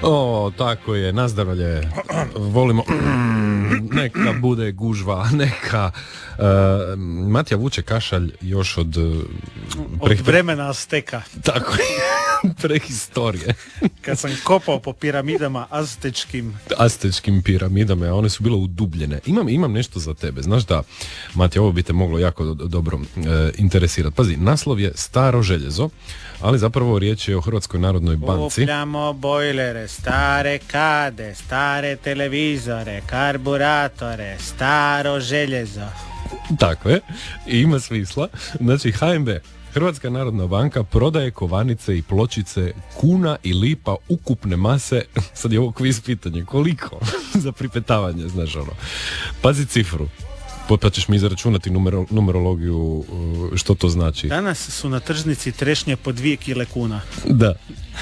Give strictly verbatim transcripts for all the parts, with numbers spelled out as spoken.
O, tako je, nazdravlje. Volimo, neka bude gužva, neka. Uh, Matija vuče kašalj još od... Pre... Od vremena Azteka. Tako je, prehistorije. Kad sam kopao po piramidama aztečkim. Aztečkim piramidama, a one su bile udubljene. Imam, imam nešto za tebe, znaš da, Matija, ovo bi te moglo jako do, dobro e, interesirati. Pazi, naslov je Staro željezo, ali zapravo riječ je o Hrvatskoj narodnoj banci. Kupljamo bojlere, stare kade, stare televizore, karburatore, staro željezo. Tako je, i ima smisla. Znači, H N B, Hrvatska narodna banka, prodaje kovanice i pločice kuna i lipa ukupne mase, sad je ovo kviz pitanje, koliko? Za pripetavanje, znaš ono. Pazi cifru. Pa ćeš mi izračunati numero, numerologiju, što to znači. Danas su na tržnici trešnje po dvije kile kuna. Da.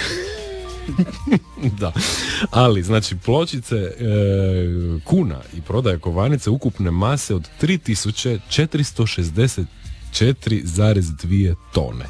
Da. Ali, znači, pločice e, kuna i prodaje kovanice ukupne mase od tri tisuće četiristo šezdeset četiri zarez dvije tone.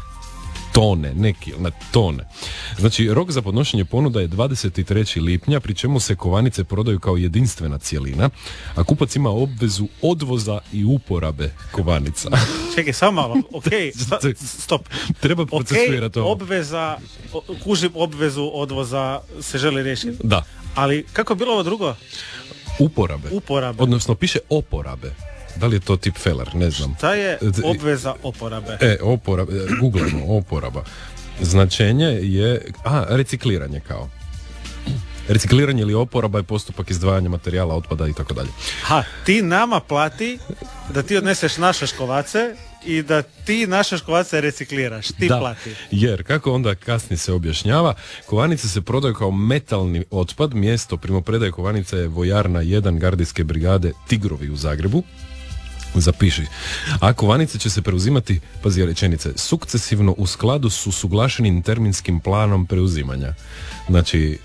Tone, neki, na tone. Znači, rok za podnošenje ponuda je dvadeset trećeg lipnja, pri čemu se kovanice prodaju kao jedinstvena cjelina, a kupac ima obvezu odvoza i uporabe kovanica. Čekaj, samo malo, ok, stop. Treba procesuirati ovo. Ok, obveza, kužim obvezu odvoza se želi riješiti. Da. Ali kako je bilo ovo drugo? Uporabe. Uporabe. Odnosno, piše oporabe. Da li je to tip feller, ne znam. Šta je obveza oporabe? E, oporabe, googlamo, oporaba. Značenje je, a, recikliranje kao. Recikliranje ili oporaba je postupak izdvajanja materijala, otpada i tako dalje. Ha, ti nama plati da ti odneseš naše škovace i da ti naše škovace recikliraš. Ti da, plati. Jer, kako onda kasnije se objašnjava, kovanice se prodaju kao metalni otpad. Mjesto primopredaje kovanica je vojarna jedan gardijske brigade Tigrovi u Zagrebu. Zapiši. A kovanice će se preuzimati, pazi rečenice, sukcesivno u skladu s usuglašenim terminskim planom preuzimanja. Znači,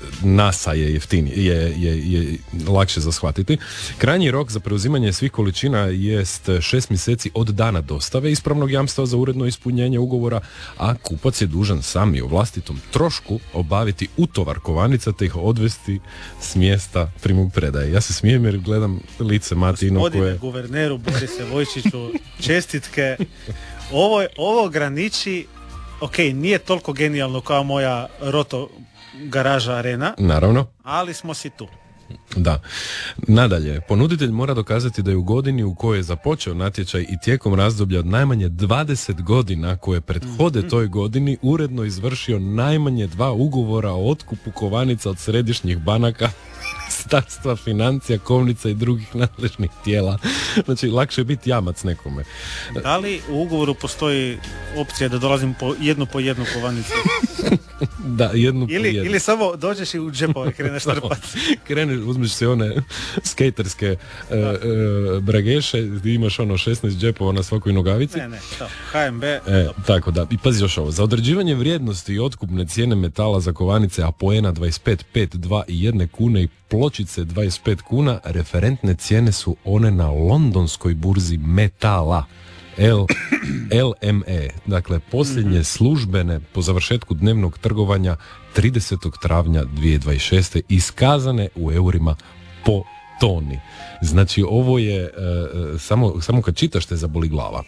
NASA je jeftinije, je, je, je lakše za shvatiti. Krajnji rok za preuzimanje svih količina jest šest mjeseci od dana dostave ispravnog jamstva za uredno ispunjenje ugovora, a kupac je dužan sam i o vlastitom trošku obaviti utovar kovanica te ih odvesti s mjesta primopredaje. Ja se smijem jer gledam lice Matino koje... Gospodine guverneru Borise Vojčiću, čestitke. Ovo, ovo graniči, ok, nije toliko genijalno kao moja Roto garaža arena. Naravno. Ali smo si tu. Da. Nadalje, ponuditelj mora dokazati da je u godini u kojoj je započeo natječaj i tijekom razdoblja od najmanje dvadeset godina koje prethode toj godini uredno izvršio najmanje dva ugovora o otkupu kovanica od središnjih banaka, Ministarstva financija, kovnica i drugih nadležnih tijela. Znači, lakše je biti jamac nekome. Da li u ugovoru postoji opcija da dolazim po jednu po jednu kovanicu? Da, jednu ili, po jednu. Ili samo dođeš i u džepove kreneš trpati. Kreneš, uzmeš se one skejterske e, e, brageše, gdje imaš ono šesnaest džepova na svakoj nogavici. Ne, ne, to, H M B. E, tako da, i pazi još ovo. Za određivanje vrijednosti i otkupne cijene metala za kovanice Apoena dvadeset pet, pet, dva i jedne kune i pločice dvadeset pet kuna, referentne cijene su one na londonskoj burzi metala. L, L M E, dakle posljednje službene po završetku dnevnog trgovanja tridesetog travnja dvije tisuće dvadeset šeste iskazane u eurima po toni. Znači ovo je, e, samo, samo kad čitaš te zaboli glava.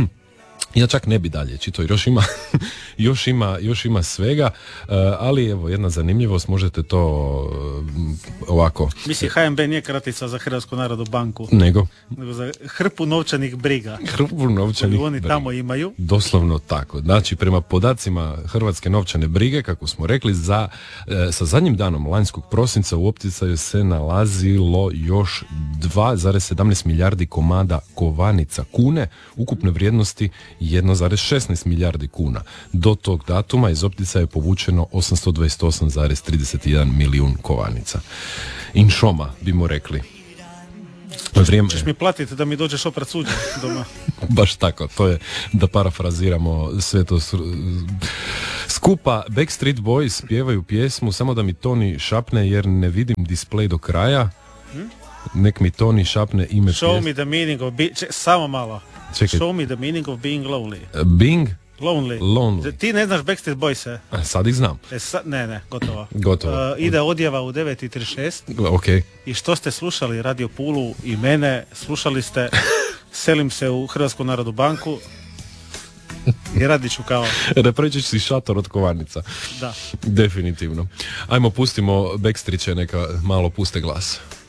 Ja čak ne bi dalje čitao, još ima, još ima, još ima svega, ali evo jedna zanimljivost, možete to ovako. Misli, H M B nije kratica za Hrvatsku narodnu banku, nego, nego za hrpu novčanih briga. Hrpu novčanih oni briga. Tamo imaju. Doslovno tako. Znači, prema podacima Hrvatske novčane brige, kako smo rekli, za, e, sa zadnjim danom lanjskog prosinca u opticaju se nalazilo još dva zarez sedamnaest milijardi komada kovanica kune, ukupne vrijednosti jedan zarez šesnaest milijardi kuna. Do tog datuma iz opticaja je povučeno osamsto dvadeset osam zarez trideset jedan milijun kovanica. In šoma, bimo rekli. Vrijeme... Češ mi platiti da mi dođeš oprat suđe doma. Baš tako, to je, da parafraziramo sve to skupa. Backstreet Boys pjevaju pjesmu Samo da mi Toni šapne jer ne vidim display do kraja. Hm? Nek mi Toni šapne ime Show pjesme. me the meaning of be... Če, samo malo. Čekaj. Show me the meaning of being lonely. Being Lonely. Lonely. Ti ne znaš Backstreet Boys-e? A, sad ih znam. E, sa, ne, ne, gotovo. Gotovo. Uh, ide odjeva u devet i trideset šest. Ok. I što ste slušali Radio Pulu i mene, slušali ste Selim se u Hrvatsku narodnu banku i radit ću kao... Reprećeš si šator od kovanica. Da. Definitivno. Ajmo, pustimo Backstreet-će, neka malo puste glas.